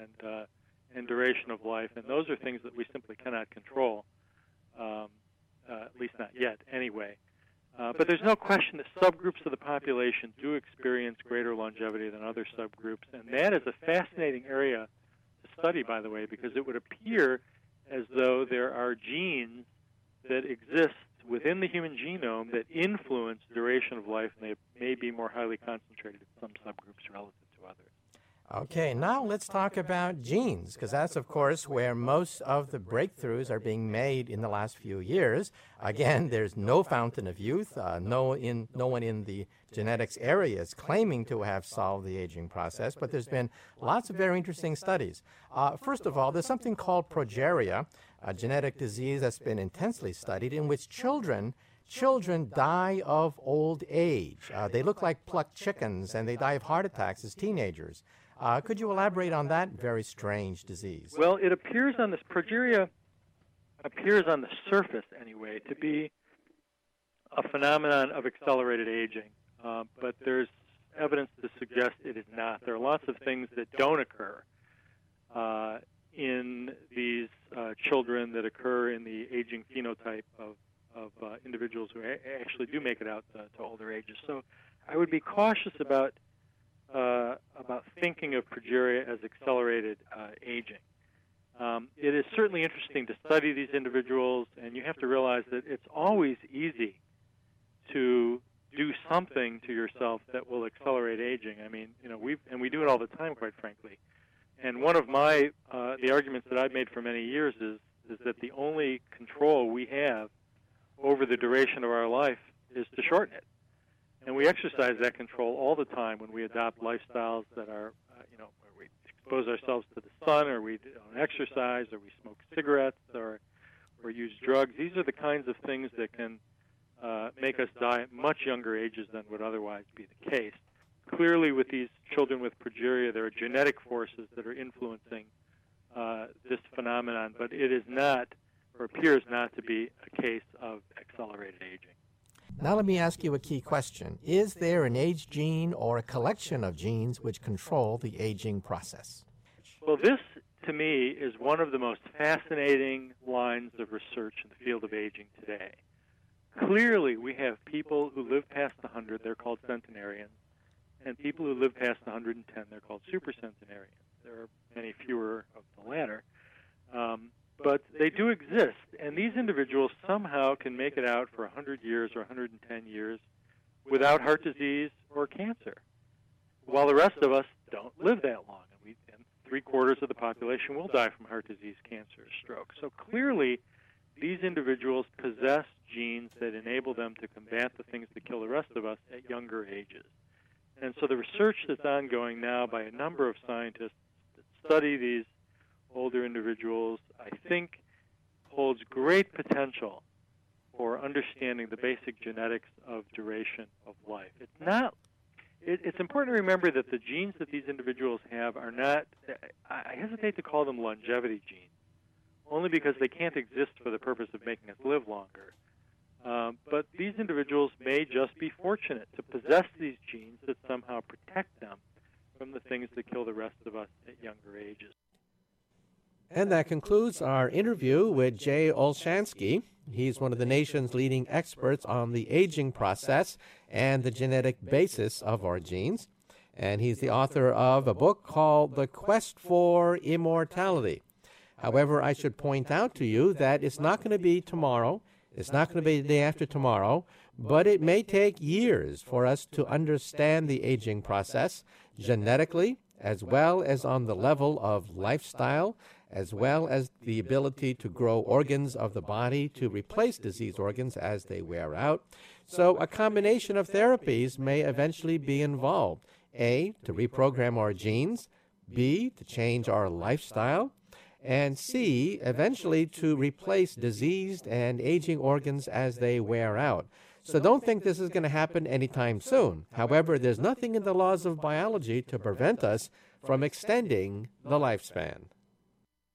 and duration of life, and those are things that we simply cannot control, at least not yet anyway. But there's no question that subgroups of the population do experience greater longevity than other subgroups, and that is a fascinating area to study, by the way, because it would appear as though there are genes that exist within the human genome that influence duration of life, and they may be more highly concentrated in some subgroups relative to others. Okay, now let's talk about genes, because that's, of course, where most of the breakthroughs are being made in the last few years. Again, there's no fountain of youth. No one in the genetics area is claiming to have solved the aging process, but there's been lots of very interesting studies. First of all, there's something called progeria, a genetic disease that's been intensely studied, in which children die of old age. They look like plucked chickens, and they die of heart attacks as teenagers. Could you elaborate on that very strange disease? Well, it appears on this, progeria appears on the surface anyway to be a phenomenon of accelerated aging, but there's evidence to suggest it is not. There are lots of things that don't occur in these children that occur in the aging phenotype of individuals who actually do make it out to older ages. So I would be cautious about thinking of progeria as accelerated aging. It is certainly interesting to study these individuals, and you have to realize that it's always easy to do something to yourself that will accelerate aging. I mean, we do it all the time, quite frankly. And one of my the arguments that I've made for many years is that the only control we have over the duration of our life is to shorten it. And we exercise that control all the time when we adopt lifestyles that are, where we expose ourselves to the sun, or we don't exercise, or we smoke cigarettes, or use drugs. These are the kinds of things that can make us die at much younger ages than would otherwise be the case. Clearly, with these children with progeria, there are genetic forces that are influencing this phenomenon, but it is not, or appears not to be, a case of accelerated aging. Now let me ask you a key question. Is there an age gene or a collection of genes which control the aging process? Well, this, to me, is one of the most fascinating lines of research in the field of aging today. Clearly, we have people who live past 100, they're called centenarians, and people who live past 110, they're called supercentenarians. There are many fewer of the latter. But they do exist, and these individuals somehow can make it out for 100 years or 110 years without heart disease or cancer, while the rest of us don't live that long, and three-quarters of the population will die from heart disease, cancer, or stroke. So clearly, these individuals possess genes that enable them to combat the things that kill the rest of us at younger ages. And so the research that's ongoing now by a number of scientists that study these older individuals, I think, holds great potential for understanding the basic genetics of duration of life. It's important to remember that the genes that these individuals have are not, I hesitate to call them longevity genes, only because they can't exist for the purpose of making us live longer. But these individuals may just be fortunate to possess these genes that somehow protect them from the things that kill the rest of us at younger ages. And that concludes our interview with Jay Olshansky. He's one of the nation's leading experts on the aging process and the genetic basis of our genes. And he's the author of a book called The Quest for Immortality. However, I should point out to you that it's not going to be tomorrow. It's not going to be the day after tomorrow, but it may take years for us to understand the aging process genetically, as well as on the level of lifestyle, as well as the ability to grow organs of the body to replace diseased organs as they wear out. So a combination of therapies may eventually be involved. A, to reprogram our genes. B, to change our lifestyle. And C, eventually to replace diseased and aging organs as they wear out. So don't think this is going to happen anytime soon. However, there's nothing in the laws of biology to prevent us from extending the lifespan.